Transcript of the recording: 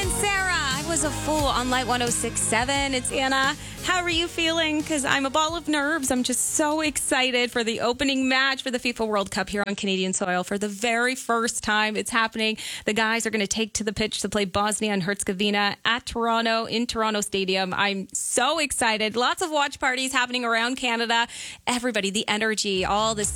and Sarah. I was a fool on Light 106.7. It's Anna. How are you feeling? Because I'm a ball of nerves. I'm just so excited for the opening match for the FIFA World Cup here on Canadian soil for the very first time. It's happening. The guys are going to take to the pitch to play Bosnia and Herzegovina at Toronto, in Toronto Stadium. I'm so excited. Lots of watch parties happening around Canada. Everybody, the energy, all this